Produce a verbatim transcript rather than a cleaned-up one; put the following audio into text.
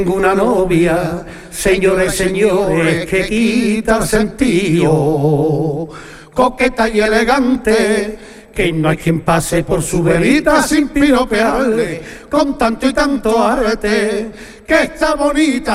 Una novia, señores, señores, que quita el sentido, coqueta y elegante, que no hay quien pase por su verita sin piropearle, con tanto y tanto arte, que está bonita.